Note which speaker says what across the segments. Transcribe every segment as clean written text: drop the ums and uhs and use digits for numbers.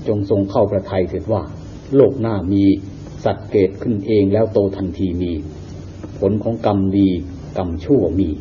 Speaker 1: จงทรงเข้าประทัยเถิดว่าโลกหน้ามีสัตว์เกิดขึ้นเองแล้วโตทันทีมีผลของกรรมดีกรรมชั่วมี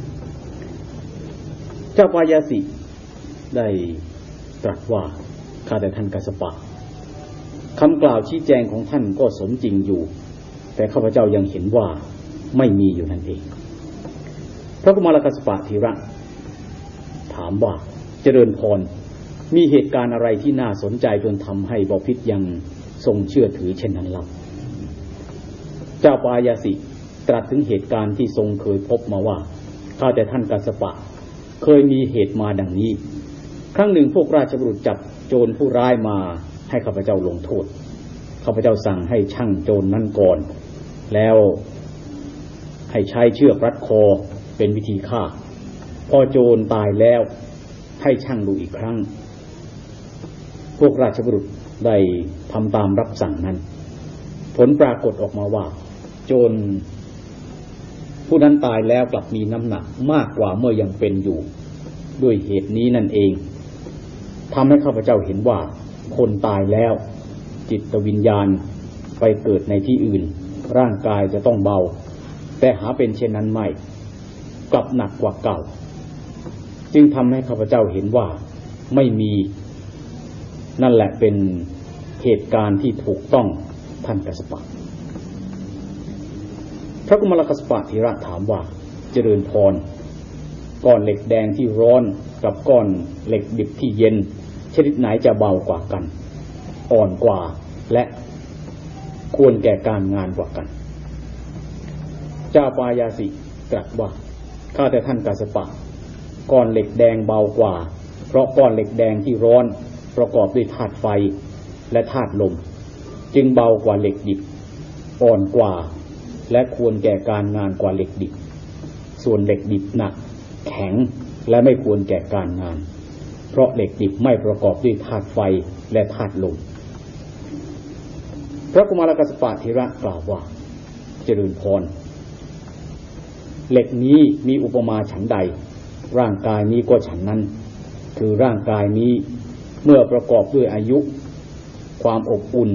Speaker 1: เจ้าปายาสิได้ตรัสว่าข้าแต่ท่านกัสสปะคำกล่าวชี้แจงของท่านก็สมจริงอยู่แต่ข้าพเจ้ายังเห็นว่าไม่มีอยู่นั่นเองพระกุมารกัสสปะธีระถามว่าเจริญพรมีเหตุการณ์อะไรที่น่าสนใจจนทำให้บพิตรยังทรงเชื่อถือเช่นนั้นเล่าเจ้าปายาสิตรัสถึงเหตุการณ์ที่ทรงเคยพบมาว่าข้าแต่ท่านกัสสปะเคยมีเหตุมาดังนี้ครั้งหนึ่งพวกราชบุรุษจับโจรผู้ร้ายมาให้ข้าพเจ้าลงโทษข้าพเจ้าสั่งให้ชั่งโจรนั้นก่อนแล้วให้ใช้เชือกรัดคอเป็นวิธีฆ่าพอโจรตายแล้วให้ชั่งดูอีกครั้งพวกราชบุรุษได้ทำตามรับสั่งนั้นผลปรากฏออกมาว่าโจรผู้นั้นตายแล้วกลับมีน้ำหนักมากกว่าเมื่อยังเป็นอยู่ด้วยเหตุนี้นั่นเองทำให้ข้าพเจ้าเห็นว่าคนตายแล้วจิตวิญญาณไปเกิดในที่อื่นร่างกายจะต้องเบาแต่หาเป็นเช่นนั้นไม่กลับหนักกว่าเก่าจึงทำให้ข้าพเจ้าเห็นว่าไม่มีนั่นแหละเป็นเหตุการณ์ที่ถูกต้องท่านกัสสปะพระกุมารกัสสปะธีระถามว่าเจริญพรก้อนเหล็กแดงที่ร้อนกับก้อนเหล็กดิบที่เย็นชนิดไหนจะเบากว่ากันอ่อนกว่าและควรแก่การงานกว่ากันเจ้าปายาสิตรัสว่าข้าแต่ท่านกัสสปะก้อนเหล็กแดงเบากว่าเพราะก้อนเหล็กแดงที่ร้อนประกอบด้วยธาตุไฟและธาตุลมจึงเบากว่าเหล็กดิบอ่อนกว่าและควรแก่การงานกว่าเหล็กดิบส่วนเหล็กดิบหนักแข็งและไม่ควรแก่การงานเพราะเหล็กดิบไม่ประกอบด้วยธาตุไฟและธาตุลมพระกุมารกัสสปะธีระกล่าวว่าเจริญพรเหล็กนี้มีอุปมาฉันใดร่างกายนี้ก็ฉันนั้นคือร่างกายนี้เมื่อประกอบด้วยอายุความอบอุ่น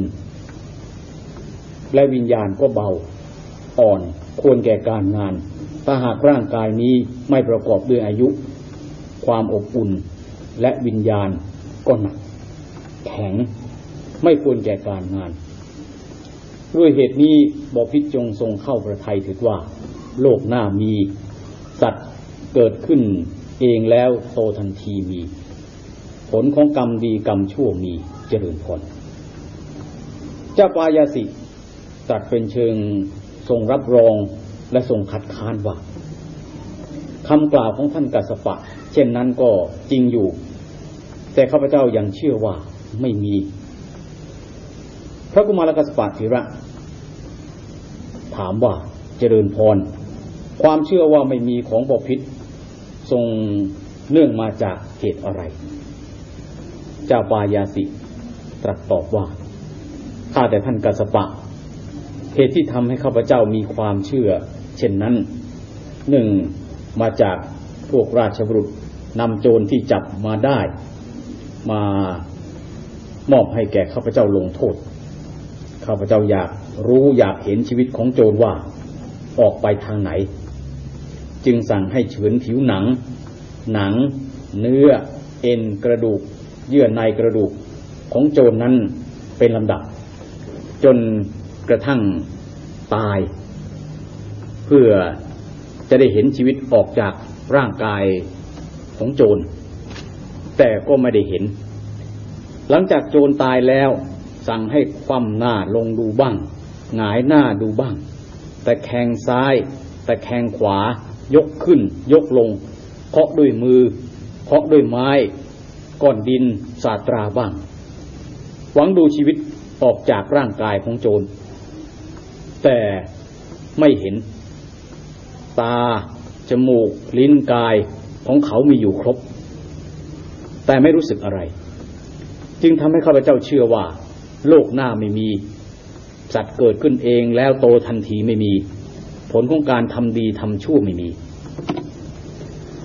Speaker 1: และวิญญาณก็เบาอ่อนควรแก่การงานถ้าหากร่างกายนี้ไม่ประกอบด้วยอายุความอบอุ่นและวิญญาณก็หนักแข็งไม่ควรแก่การงานด้วยเหตุนี้บพิตรจงทรงเข้าประทัยถือว่าโลกหน้ามีสัตว์เกิดขึ้นเองแล้วโตทันทีมีผลของกรรมดีกรรมชั่วมีเจริญพรเจ้าปายาสิตรัสเป็นเชิงทรงรับรองและทรงคัดค้านว่าคำกล่าวของท่านกัสสปะเช่นนั้นก็จริงอยู่แต่ข้าพเจ้ายังเชื่อว่าไม่มีพระกุมารกัสสปะธีระถามว่าเจริญพรความเชื่อว่าไม่มีของบพิตรทรงเนื่องมาจากเหตุอะไรเจ้าปายาสิตรัสตอบว่าข้าแต่ท่านกัสสปะเหตุที่ทำให้ข้าพเจ้ามีความเชื่อเช่นนั้นหนึ่งมาจากพวกราชบุรุษนำโจรที่จับมาได้มามอบให้แก่ข้าพเจ้าลงโทษข้าพเจ้าอยากรู้อยากเห็นชีวิตของโจรว่าออกไปทางไหนจึงสั่งให้เฉือนผิวหนังเนื้อเอ็นกระดูกเยื่อในกระดูกของโจรนั้นเป็นลำดับจนกระทั่งตายเพื่อจะได้เห็นชีวิตออกจากร่างกายของโจรแต่ก็ไม่ได้เห็นหลังจากโจรตายแล้วสั่งให้คว่ำหน้าลงดูบ้างหงายหน้าดูบ้างแต่แคงซ้ายแต่แคงขวายกขึ้นยกลงเคาะด้วยมือเคาะด้วยไม้ก้อนดินสาตราบ้างหวังดูชีวิตออกจากร่างกายของโจรแต่ไม่เห็นตาจมูกลิ้นกายของเขามีอยู่ครบแต่ไม่รู้สึกอะไรจึงทำให้ข้าพเจ้าเชื่อว่าโลกหน้าไม่มีสัตว์เกิดขึ้นเองแล้วโตทันทีไม่มีผลของการทำดีทำชั่วไม่มี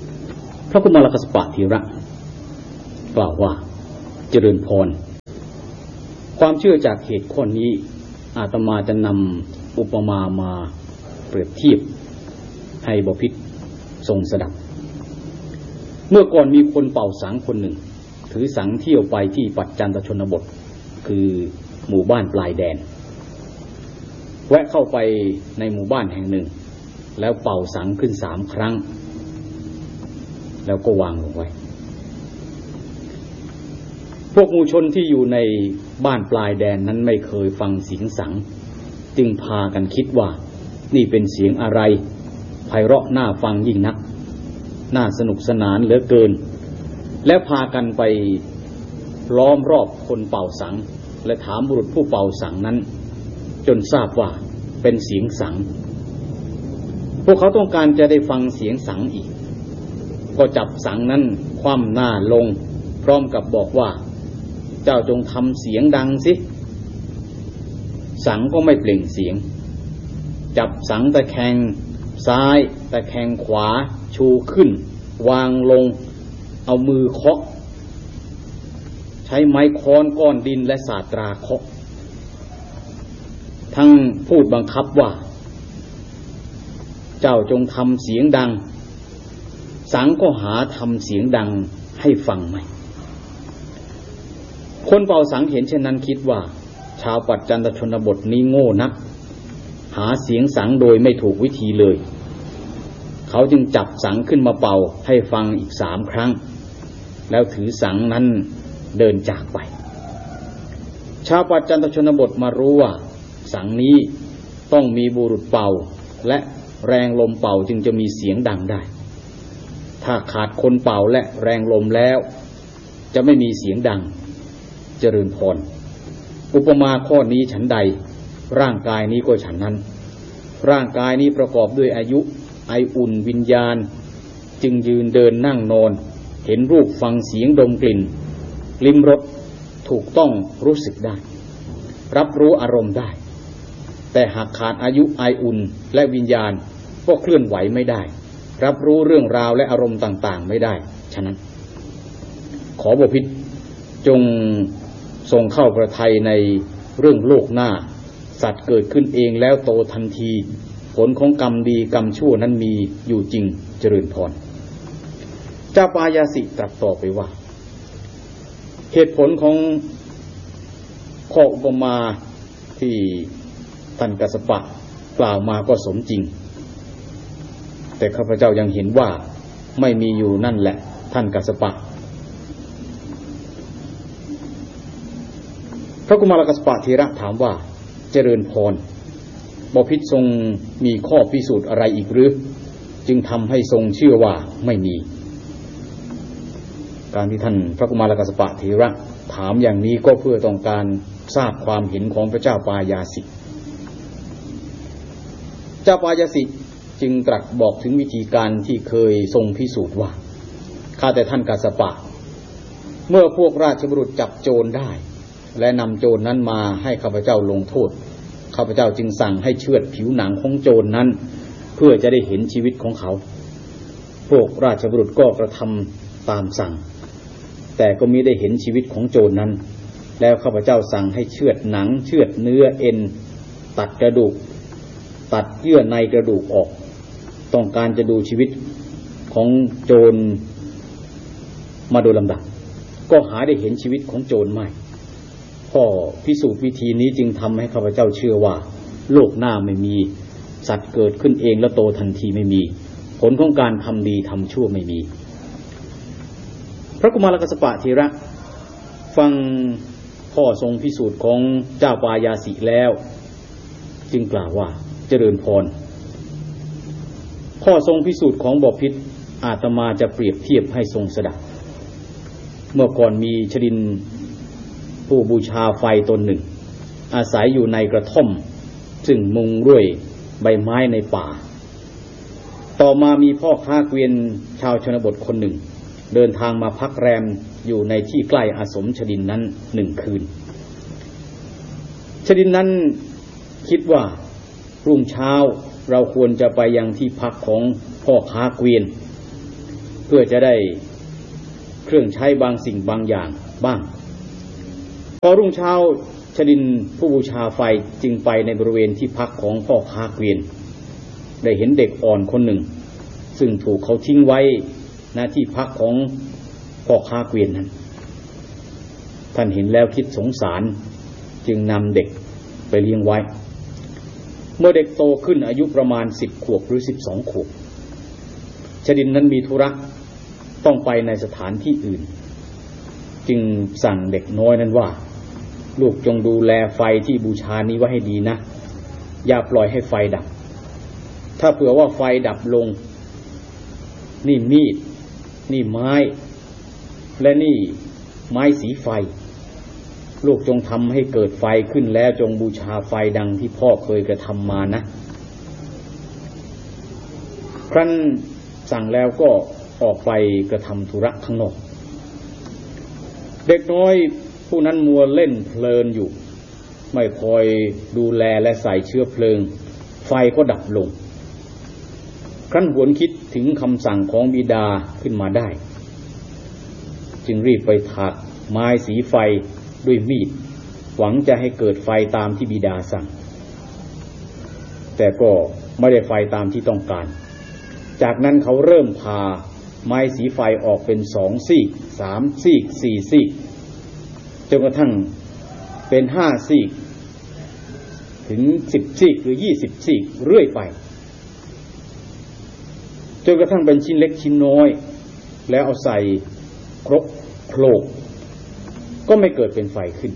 Speaker 1: พระกุมารกัสสปะธีระกล่าวว่าเจริญพรความเชื่อจากเหตุข้อนี้อาตมาจะนำอุปมามาเปรียบเทียบให้บพิตรทรงสดับเมื่อก่อนมีคนเป่าสังคนหนึ่งถือสังเที่ยวไปที่ปัจจันตชนบทคือหมู่บ้านปลายแดนแวะเข้าไปในหมู่บ้านแห่งหนึ่งแล้วเป่าสังขึ้น3 ครั้งแล้วก็วางลงไว้พวกหมู่ชนที่อยู่ในบ้านปลายแดนนั้นไม่เคยฟังเสียงสังจึงพากันคิดว่านี่เป็นเสียงอะไรไพเราะน่าฟังยิ่งนักน่าสนุกสนานเหลือเกินและพากันไปล้อมรอบคนเป่าสังและถามบุรุษผู้เป่าสังนั้นจนทราบว่าเป็นเสียงสังพวกเขาต้องการจะได้ฟังเสียงสังอีกก็จับสังนั้นคว่ำหน้าลงพร้อมกับบอกว่าเจ้าจงทำเสียงดังสิสังก็ไม่เปล่งเสียงจับสังตะแคงซ้ายตะแคงขวาชูขึ้นวางลงเอามือเคาะใช้ไม้ค้อนก้อนดินและสาตราเคาะทั้งพูดบังคับว่าเจ้าจงทำเสียงดังสังก็หาทำเสียงดังให้ฟังไหมคนเป่าสังเห็นเช่นนั้นคิดว่าชาวปัจจันตชนบทนี้โง่นักหาเสียงสังโดยไม่ถูกวิธีเลยเขาจึงจับสังขึ้นมาเป่าให้ฟังอีก3 ครั้งแล้วถือสังนั้นเดินจากไปชาวปัจจันตชนบทมารู้ว่าสังนี้ต้องมีบุรุษเป่าและแรงลมเป่าจึงจะมีเสียงดังได้ถ้าขาดคนเป่าและแรงลมแล้วจะไม่มีเสียงดังเจริญพรอุปมาข้อนี้ฉันใดร่างกายนี้ก็ฉันนั้นร่างกายนี้ประกอบด้วยอายุไออุ่นวิญญาณจึงยืนเดินนั่งนอนเห็นรูปฟังเสียงดมกลิ่นลิ้มรสถูกต้องรู้สึกได้รับรู้อารมณ์ได้แต่หากขาดอายุไออุ่นและวิญญาณก็เคลื่อนไหวไม่ได้รับรู้เรื่องราวและอารมณ์ต่างๆไม่ได้ฉะนั้นขอบพิตรจงทรงเข้าประทัยในเรื่องโลกหน้าสัตว์เกิดขึ้นเองแล้วโตทันทีผลของกรรมดีกรรมชั่วนั้นมีอยู่จริงเจริญพรเจ้าปายาสิตรัสต่อไปว่าเหตุผลของข้ออุปมาที่ท่านกัสสปะกล่าวมาก็สมจริงแต่ข้าพเจ้ายังเห็นว่าไม่มีอยู่นั่นแหละท่านกัสสปะพระกุมารกัสสปะเถระถามว่าเจริญพรบพิตรทรงมีข้อพิสูจน์อะไรอีกหรือจึงทำให้ทรงเชื่อว่าไม่มีการที่ท่านพระกุมารกัสสปะเถระถามอย่างนี้ก็เพื่อต้องการทราบความเห็นของพระเจ้าปายาสิเจ้าปายาสิจึงตรัสบอกถึงวิธีการที่เคยทรงพิสูจน์ว่าข้าแต่ท่านกัสสปะเมื่อพวกราชบุรุษจับโจรได้และนำโจรนั้นมาให้ข้าพเจ้าลงโทษข้าพเจ้าจึงสั่งให้เชือดผิวหนังของโจรนั้นเพื่อจะได้เห็นชีวิตของเขาพวกราชบุรุษก็กระทำตามสั่งแต่ก็มิได้เห็นชีวิตของโจรนั้นแล้วข้าพเจ้าสั่งให้เชือดหนังเชือดเนื้อเอ็นตัดกระดูกตัดเยื่อในกระดูกออกต้องการจะดูชีวิตของโจรมาโดยลำดับก็หาได้เห็นชีวิตของโจรไม่ข้อพิสูจน์วิธีนี้จึงทำให้ข้าพเจ้าเชื่อว่าโลกหน้าไม่มีสัตว์เกิดขึ้นเองแล้วโตทันทีไม่มีผลของการทำดีทำชั่วไม่มีพระกุมารกัสสปะเถระฟังข้อทรงพิสูจน์ของเจ้าปายาสิแล้วจึงกล่าวว่าเจริญพรข้อทรงพิสูจน์ของบพิตรอาตมาจะเปรียบเทียบให้ทรงสดับเมื่อก่อนมีชดินผู้บูชาไฟตนหนึ่งอาศัยอยู่ในกระท่อมซึ่งมุงด้วยใบไม้ในป่าต่อมามีพ่อค้าเกวียนชาวชนบทคนหนึ่งเดินทางมาพักแรมอยู่ในที่ใกล้อาสมชดินนั้น1 คืนชดินนั้นคิดว่ารุ่งเช้าเราควรจะไปยังที่พักของพ่อค้าเกวียนเพื่อจะได้เครื่องใช้บางสิ่งบางอย่างบ้างพอรุ่งเช้าชดินผู้บูชาไฟจึงไปในบริเวณที่พักของพ่อค้าเกวียนได้เห็นเด็กอ่อนคนหนึ่งซึ่งถูกเขาทิ้งไว้ณที่พักของพ่อค้าเกวียนนั้นท่านเห็นแล้วคิดสงสารจึงนำเด็กไปเลี้ยงไว้เมื่อเด็กโตขึ้นอายุประมาณ10 ขวบหรือ12 ขวบชดินนั้นมีธุระต้องไปในสถานที่อื่นจึงสั่งเด็กน้อยนั้นว่าลูกจงดูแลไฟที่บูชานี้ไว้ให้ดีนะอย่าปล่อยให้ไฟดับถ้าเผื่อว่าไฟดับลงนี่มีดนี่ไม้และนี่ไม้สีไฟลูกจงทำให้เกิดไฟขึ้นแล้วจงบูชาไฟดังที่พ่อเคยกระทำมานะครั้นสั่งแล้วก็ออกไปกระทำธุระข้างนอกเด็กน้อยผู้นั้นมัวเล่นเพลินอยู่ไม่คอยดูแลและใส่เชื้อเพลิงไฟก็ดับลงครั้นหวนคิดถึงคำสั่งของบิดาขึ้นมาได้จึงรีบไปถากไม้สีไฟด้วยมีดหวังจะให้เกิดไฟตามที่บิดาสั่งแต่ก็ไม่ได้ไฟตามที่ต้องการจากนั้นเขาเริ่มพาไม้สีไฟออกเป็น2 ซีก3 ซีก4 ซีกจนกระทั่งเป็น5 ซีกถึง10 ซีกหรือ20 ซีกเรื่อยไปจนกระทั่งเป็นชิ้นเล็กชิ้นน้อยแล้วเอาใส่ครกโขลกก็ไม่เกิดเป็นไฟขึ้น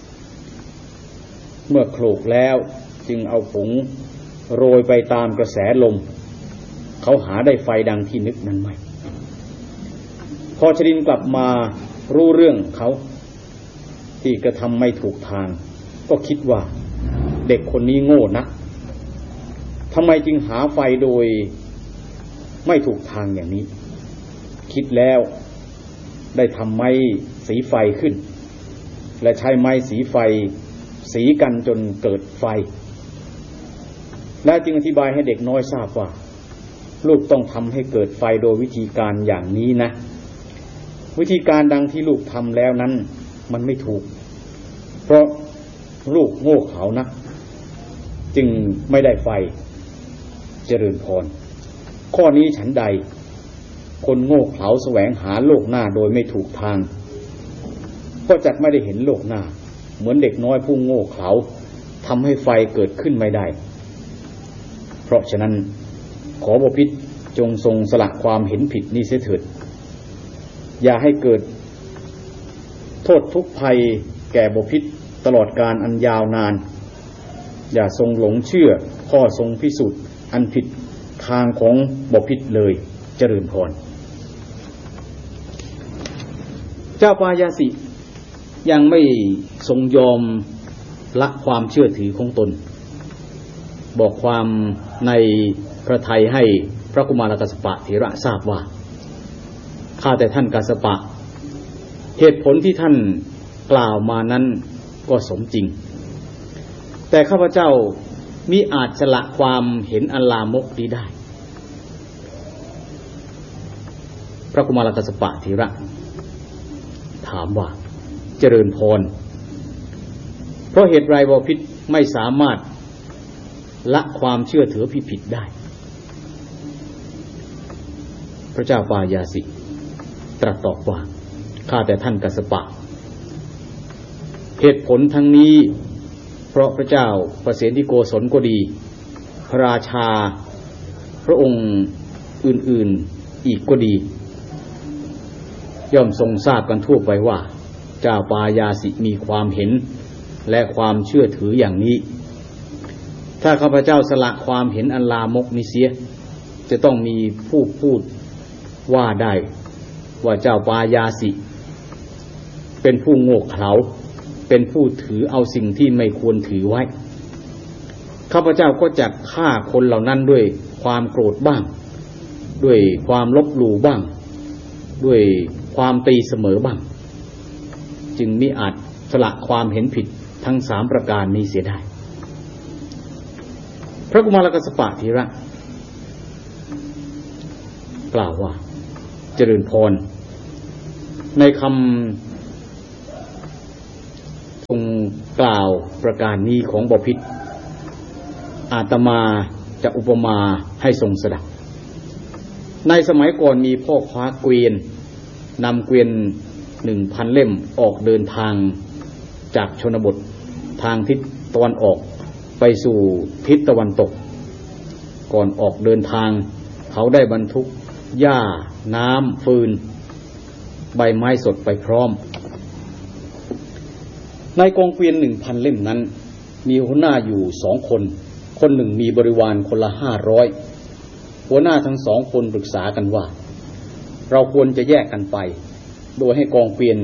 Speaker 1: เมื่อโขลกแล้วจึงเอาผงโรยไปตามกระแสลมเขาหาได้ไฟดังที่นึกนั้นไม่พอชดินกลับมารู้เรื่องเขาที่กระทำไม่ถูกทางก็คิดว่าเด็กคนนี้โง่นักทำไมจึงหาไฟโดยไม่ถูกทางอย่างนี้คิดแล้วได้ทำไม้สีไฟขึ้นและใช้ไม้สีไฟสีกันจนเกิดไฟและจึงอธิบายให้เด็กน้อยทราบว่าลูกต้องทำให้เกิดไฟโดยวิธีการอย่างนี้นะวิธีการดังที่ลูกทำแล้วนั้นมันไม่ถูกเพราะลูกโง่เขลานักจึงไม่ได้ไฟเจริญพรข้อนี้ฉันใดคนโง่เขลาแสวงหาโลกหน้าโดยไม่ถูกทางก็จักไม่ได้เห็นโลกหน้าเหมือนเด็กน้อยผู้โง่เขลาทำให้ไฟเกิดขึ้นไม่ได้เพราะฉะนั้นขอบพิตรจงทรงสละความเห็นผิดนี้เสียเถิดอย่าให้เกิดโทษทุกข์ภัยแก่บพิตรตลอดกาลอันยาวนานอย่าทรงหลงเชื่อข้อทรงพิสูจน์อันผิดทางของบพิตรเลยเจริญพรเจ้าปายาสิยังไม่ทรงยอมละความเชื่อถือของตนบอกความในพระทัยให้พระกุมารกัสสปะเถระทราบว่าข้าแต่ท่านกัสสปะเหตุผลที่ท่านกล่าวมานั้นก็สมจริงแต่ข้าพเจ้ามิอาจสละความเห็นอันลามกนี้ได้พระกุมารกัสสปะเถระถามว่าเจริญพรเพราะเหตุไรบพิตรไม่สามารถละความเชื่อถือผิดได้พระเจ้าปายาสิตรัสตอบว่าข้าแต่ท่านกัสสปะเหตุผลทั้งนี้เพราะพระเจ้าประเสนที่โกศลก็ดีพระราชาพระองค์อื่นๆอีกก็ดีย่อมทรงทราบกันทั่วไปว่าเจ้าปายาสิมีความเห็นและความเชื่อถืออย่างนี้ถ้าข้าพเจ้าสละความเห็นอันลามกนี้เสียจะต้องมีผู้พูดว่าได้ว่าเจ้าปายาสิเป็นผู้โง่เขลาเป็นผู้ถือเอาสิ่งที่ไม่ควรถือไว้ข้าพเจ้าก็จะฆ่าคนเหล่านั้นด้วยความโกรธบ้างด้วยความลบหลู่บ้างด้วยความตีเสมอบ้างจึงมิอาจสละความเห็นผิดทั้ง3ประการนี้เสียได้พระกุมารกัสสปะเถระกล่าวว่าเจริญพรในคำทรงกล่าวประการนี้ของบพิตรอาตมาจะอุปมาให้ทรงสดับในสมัยก่อนมีพ่อค้าเกวียนนำเกวียน 1,000 เล่มออกเดินทางจากชนบททางทิศตะวันออกไปสู่ทิศตะวันตกก่อนออกเดินทางเขาได้บรรทุกหญ้าน้ำฟืนใบไม้สดไปพร้อมในกองเกวียน 1,000 เล่มนั้นมีหัวหน้าอยู่2 คนคนหนึ่งมีบริวารคนละ500หัวหน้าทั้ง2 คนปรึกษากันว่าเราควรจะแยกกันไปโดยให้กองเกวียน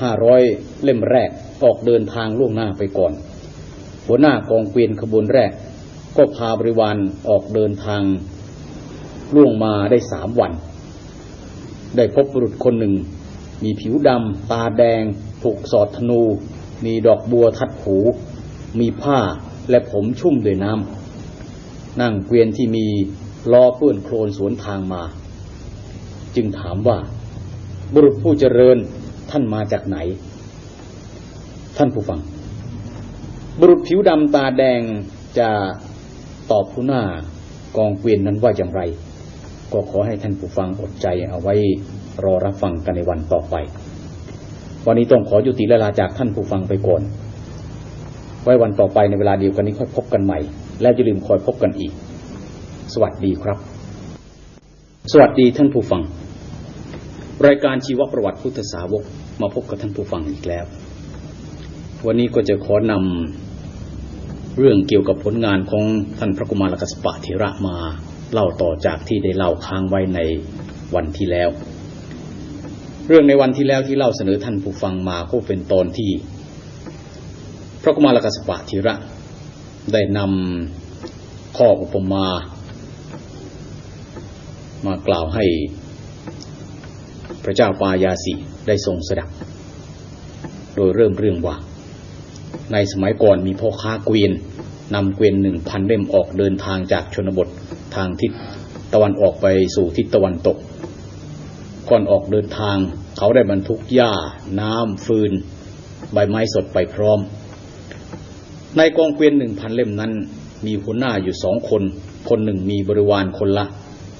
Speaker 1: 500เล่มแรกออกเดินทางล่วงหน้าไปก่อนหัวหน้ากองเกวียนขบวนแรกก็พาบริวารออกเดินทางล่วงมาได้3 วันได้พบบุรุษคนหนึ่งมีผิวดำตาแดงถูกสอดธนูมีดอกบัวทัดหูมีผ้าและผมชุ่มด้วยน้ำนั่งเกวียนที่มีล้อเปื้อนโคลนสวนทางมาจึงถามว่าบุรุษผู้เจริญท่านมาจากไหนท่านผู้ฟังบุรุษผิวดำตาแดงจะตอบผู้หน้ากองเกวียนนั้นว่าอย่างไรก็ขอให้ท่านผู้ฟังอดใจเอาไว้รอรับฟังกันในวันต่อไปวันนี้ต้องขอยุติและลาจากท่านผู้ฟังไปก่อนไว้วันต่อไปในเวลาเดียวกันนี้ค่อยพบกันใหม่และอย่าลืมคอยพบกันอีกสวัสดีครับสวัสดีท่านผู้ฟังรายการชีวประวัติพุทธสาวกมาพบกับท่านผู้ฟังอีกแล้ววันนี้ก็จะขอนำเรื่องเกี่ยวกับผลงานของท่านพระกุมารกัสสปะเถระมาเล่าต่อจากที่ได้เล่าค้างไว้ในวันที่แล้วเรื่องในวันที่แล้วที่เล่าเสนอท่านผู้ฟังมาก็เป็นตอนที่พระกุมารกัสสปะเถระได้นำข้ออุปมามากล่าวให้พระเจ้าปายาสิได้ทรงสดับโดยเริ่มเรื่องว่าในสมัยก่อนมีพ่อค้าเกวียนนำเกวียน 1,000 เล่มออกเดินทางจากชนบททางทิศตะวันออกไปสู่ทิศตะวันตกก่อนออกเดินทางเขาได้บรรทุกหญ้าน้ำฟืนใบไม้สดไปพร้อมในกองเกวียน 1,000 เล่มนั้นมีหัวหน้าอยู่2 คนคนหนึ่งมีบริวารคนละ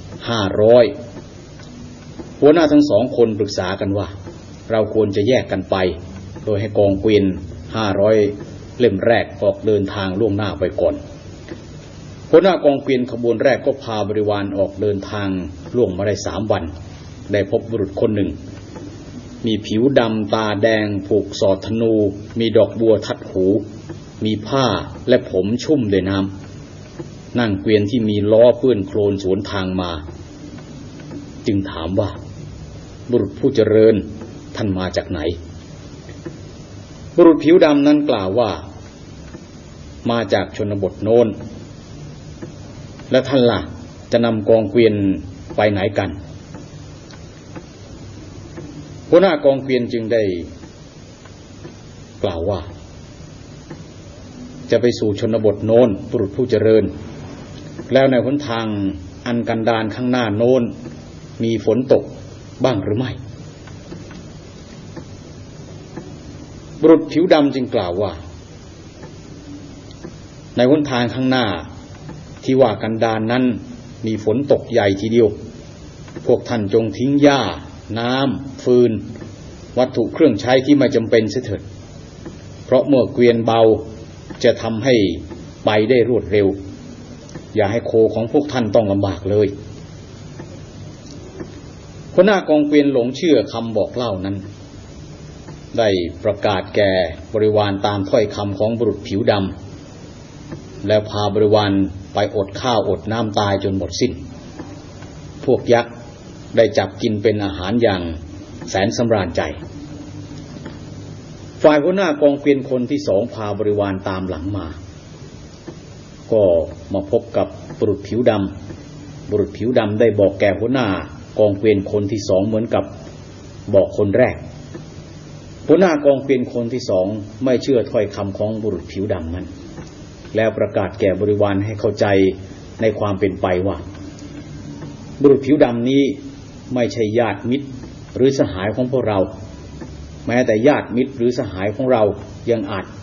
Speaker 1: 500หัวหน้าทั้ง2 คนปรึกษากันว่าเราควรจะแยกกันไปโดยให้กองเกวียน500เล่มแรกออกเดินทางล่วงหน้าไปก่อนหัวหน้ากองเกวียนขบวนแรกก็พาบริวารออกเดินทางล่วงมาได้3 วันได้พบบุรุษคนหนึ่งมีผิวดำตาแดงผูกสอดธนูมีดอกบัวทัดหูมีผ้าและผมชุ่มด้วยน้ำนั่งเกวียนที่มีล้อเปื้อนโคลนสวนทางมาจึงถามว่าบุรุษผู้เจริญท่านมาจากไหนบุรุษผิวดำนั้นกล่าวว่ามาจากชนบทโน้นและท่านล่ะจะนำกองเกวียนไปไหนกันหัวหน้ากองเกวียนจึงได้กล่าวว่าจะไปสู่ชนบทโน้นบุรุษผู้เจริญแล้วในหนทางอันกันดารข้างหน้าโน้นมีฝนตกบ้างหรือไม่บุรุษผิวดำจึงกล่าวว่าในหนทางข้างหน้าที่ว่ากันดารนั้นมีฝนตกใหญ่ทีเดียวพวกท่านจงทิ้งหญ้าน้ำฟืนวัตถุเครื่องใช้ที่ไม่จำเป็นเสียเถิดเพราะเมื่อเกวียนเบาจะทำให้ไปได้รวดเร็วอย่าให้โคของพวกท่านต้องลำบากเลยหัวหน้ากองเกวียนหลงเชื่อคำบอกเล่านั้นได้ประกาศแก่บริวารตามถ้อยคำของบุรุษผิวดำแล้วพาบริวารไปอดข้าวอดน้ำตายจนหมดสิ้นพวกยักษ์ได้จับกินเป็นอาหารอย่างแสนสำราญใจฝ่ายหัวหน้ากองเกวียนคนที่2พาบริวารตามหลังมาก็มาพบกับบุรุษผิวดำบุรุษผิวดำได้บอกแก่หัวหน้ากองเกวียนคนที่2เหมือนกับบอกคนแรกหัวหน้ากองเกวียนคนที่2ไม่เชื่อถ้อยคำของบุรุษผิวดำนั้นแล้วประกาศแก่บริวารให้เข้าใจในความเป็นไปว่าบุรุษผิวดำนี้ไม่ใช่ญาติมิตรหรือสหายของพวกเราแม้แต่ญาติมิตรหรือสหายของเรายังอาจ